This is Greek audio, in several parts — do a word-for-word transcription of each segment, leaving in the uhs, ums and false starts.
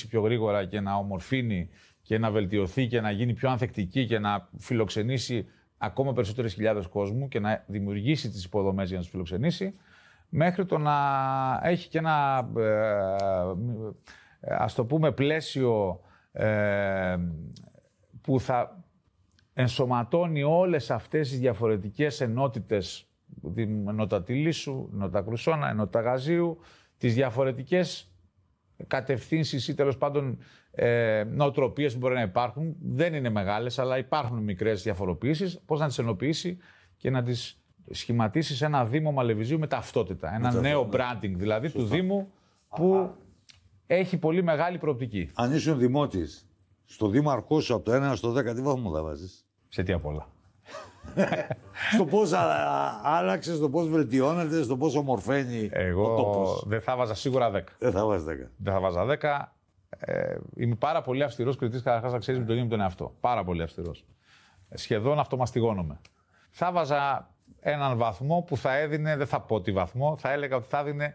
πιο γρήγορα και να ομορφύνει και να βελτιωθεί και να γίνει πιο ανθεκτική και να φιλοξενήσει ακόμα περισσότερες χιλιάδες κόσμου και να δημιουργήσει τις υποδομές για να τους φιλοξενήσει, μέχρι το να έχει και ένα, ε, ας το πούμε, πλαίσιο ε, που θα ενσωματώνει όλες αυτές τις διαφορετικές ενότητες, ενότητα Τιλίσσου, ενότητα Κρουσόνα, ενότητα Γαζίου, τις διαφορετικές κατευθύνσεις ή τέλος πάντων ε, νοοτροπίες που μπορεί να υπάρχουν. Δεν είναι μεγάλες, αλλά υπάρχουν μικρές διαφοροποιήσεις. Πώς να τις ενοποιήσει και να τις σχηματίσει σε ένα Δήμο Μαλεβιζίου με ταυτότητα. Ένα με νέο branding δηλαδή. Σωστά. Του Δήμου που α, έχει πολύ μεγάλη προοπτική. Αν ήσουν δημότης, στο δήμαρχό σου από το ένα στο δέκα, τι βαθμό θα βάζεις? Σε τι απ' όλα. Στο πώς άλλαξε, στο πώς βελτιώνεται, στο πώς ομορφαίνει εγώ ο τόπος. Δεν θα βάζα σίγουρα δέκα. Δεν θα βάζα δέκα. Δεν θα βάζα δέκα. Ε, είμαι πάρα πολύ αυστηρός κριτής, καταρχάς να ξέρεις με τον ίδιο με τον εαυτό. Πάρα πολύ αυστηρός. Σχεδόν αυτομαστιγώνομαι. Θα βάζα έναν βαθμό που θα έδινε, δεν θα πω τι βαθμό, θα έλεγα ότι θα έδινε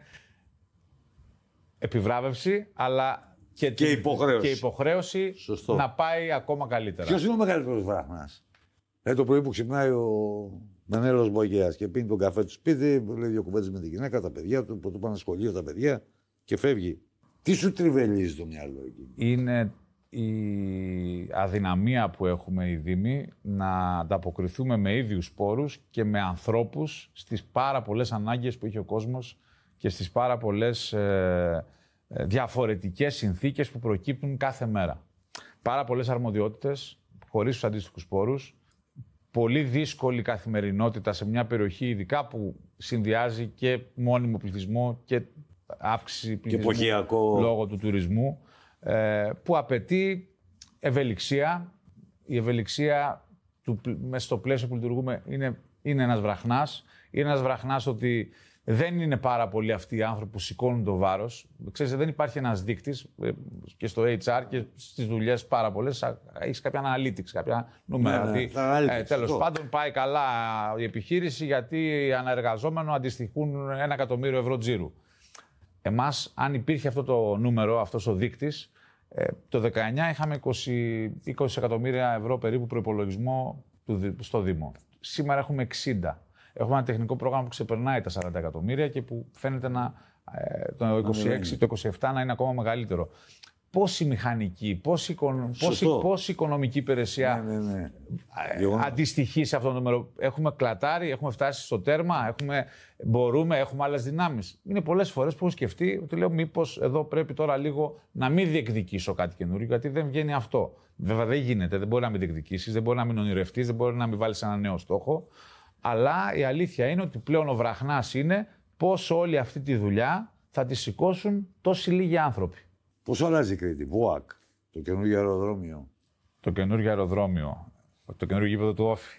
επιβράβευση, αλλά και, και, την, υποχρέωση. και υποχρέωση να πάει ακόμα καλύτερα. Ποιος είναι ο μεγαλύτερος βράχνας? Ε, το πρωί που ξυπνάει ο Μενέλος Μπογιάς και πίνει τον καφέ του σπίτι, λέει δύο κουβέντες με τη γυναίκα, τα παιδιά του, που του πάνε σχολείο τα παιδιά και φεύγει. Τι σου τριβελίζει το μυαλό εκεί? Είναι η αδυναμία που έχουμε οι Δήμοι να ανταποκριθούμε με ίδιους πόρους και με ανθρώπους στις πάρα πολλές ανάγκες που έχει ο κόσμος και στις πάρα πολλές ε, ε, διαφορετικές συνθήκες που προκύπτουν κάθε μέρα. Πάρα πολλές αρμοδιότητες, χωρίς τους αντίστοιχους πόρους, πολύ δύσκολη καθημερινότητα σε μια περιοχή, ειδικά που συνδυάζει και μόνιμο πληθυσμό και αύξηση πληθυσμού εποχιακό λόγω του τουρισμού, ε, που απαιτεί ευελιξία. Η ευελιξία του, μέσα στο πλαίσιο που λειτουργούμε είναι, είναι ένας βραχνάς. Είναι ένας βραχνάς ότι δεν είναι πάρα πολλοί αυτοί οι άνθρωποι που σηκώνουν το βάρος. Ξέρετε, δεν υπάρχει ένας δείκτης και στο έιτς αρ και στις δουλειές πάρα πολλές. Έχεις κάποια analytics, κάποια νούμερα. Ναι, ναι, ε, τέλος πάντων, πάει καλά η επιχείρηση γιατί οι αναεργαζόμενοι αντιστοιχούν ένα εκατομμύριο ευρώ τζίρου. Εμάς, αν υπήρχε αυτό το νούμερο, αυτός ο δείκτης, ε, το δεκαεννιά είχαμε είκοσι, είκοσι εκατομμύρια ευρώ περίπου προϋπολογισμό στο Δήμο. Σήμερα έχουμε εξήντα. Έχουμε ένα τεχνικό πρόγραμμα που ξεπερνάει τα σαράντα εκατομμύρια και που φαίνεται να, ε, το είκοσι έξι, το είκοσι επτά να είναι ακόμα μεγαλύτερο. Πόση μηχανική, πόση, οικονο, πόση, πόση οικονομική υπηρεσία ναι, ναι, ναι. Ε, αντιστοιχεί σε αυτό το νούμερο? Έχουμε κλατάρει, έχουμε φτάσει στο τέρμα, έχουμε, μπορούμε, έχουμε άλλες δυνάμεις. Είναι πολλές φορές που έχω σκεφτεί ότι λέω μήπως εδώ πρέπει τώρα λίγο να μην διεκδικήσω κάτι καινούριο, γιατί δεν βγαίνει αυτό. Βέβαια δεν γίνεται, δεν μπορεί να μην διεκδικήσεις, δεν μπορεί να μην ονειρευτείς, δεν μπορεί να μην βάλεις ένα νέο στόχο. Αλλά η αλήθεια είναι ότι πλέον ο βραχνάς είναι πώς όλη αυτή τη δουλειά θα τη σηκώσουν τόσοι λίγοι άνθρωποι. Πώς αλλάζει η Κρήτη? ΒΟΑΚ, το καινούργιο αεροδρόμιο. Το καινούργιο αεροδρόμιο. Το καινούργιο γήπεδο του Όφη.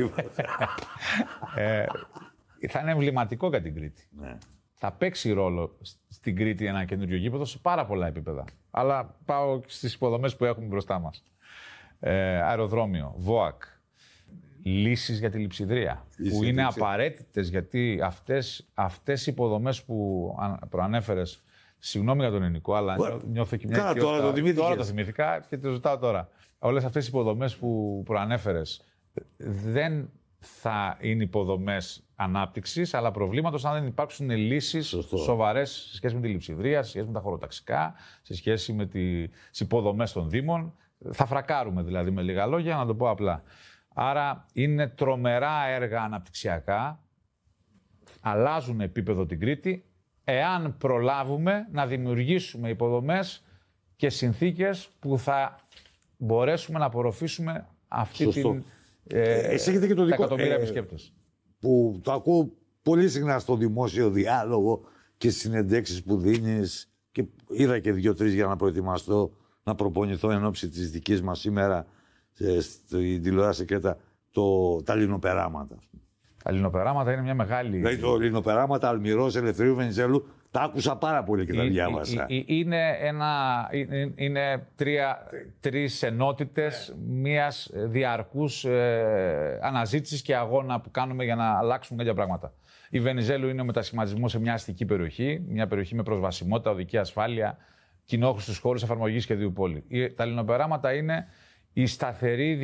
ε, θα είναι εμβληματικό για την Κρήτη. Ναι. Θα παίξει ρόλο στην Κρήτη ένα καινούργιο γήπεδο σε πάρα πολλά επίπεδα. Αλλά πάω στις υποδομές που έχουμε μπροστά μας. Ε, αεροδρόμιο, ΒΟΑΚ. Λύσεις για τη λειψιδρία, Λύση που είναι απαραίτητες, γιατί αυτές, αυτές οι υποδομές που προανέφερες, συγγνώμη για τον ελληνικό, αλλά What? νιώθω και μια Κάρα, τώρα, το τώρα το θυμήθηκα και το ζητάω τώρα. Όλες αυτές οι υποδομές που προανέφερες δεν θα είναι υποδομές ανάπτυξης, αλλά προβλήματος αν δεν υπάρξουν λύσεις σοβαρές σε σχέση με τη λειψιδρία, σε σχέση με τα χωροταξικά, σε σχέση με τις υποδομές των Δήμων. Θα φρακάρουμε δηλαδή, με λίγα λόγια, να το πω απλά. Άρα είναι τρομερά έργα αναπτυξιακά, αλλάζουν επίπεδο την Κρήτη, εάν προλάβουμε να δημιουργήσουμε υποδομές και συνθήκες που θα μπορέσουμε να απορροφήσουμε αυτή Σωστό. την ε, Εσύ έχετε και το δικό, εκατομμύρια ε, επισκέπτες. Που το ακούω πολύ συχνά στο δημόσιο διάλογο και στις συνεντεύξεις που δίνεις, και είδα και δύο-τρεις για να προετοιμαστώ, να προπονηθώ εν ώψη της δικής μας σήμερα στην τηλεόραση και τα, το, τα λινοπεράματα. Τα λινοπεράματα είναι μια μεγάλη... Δηλαδή το λινοπεράματα Αλμυρός, Ελευθερίου, Βενιζέλου, τα άκουσα πάρα πολύ και τα είναι, διάβασα. Είναι, ένα, είναι, είναι τρία, τρεις ενότητες μιας διαρκούς ε, αναζήτησης και αγώνα που κάνουμε για να αλλάξουμε κάποια πράγματα. Η Βενιζέλου είναι ο μετασχηματισμός σε μια αστική περιοχή, μια περιοχή με προσβασιμότητα, οδική ασφάλεια, κοινόχρηστους χώρους εφαρμογής σχεδίου πόλη. Τα λινοπεράματα είναι η σταθερή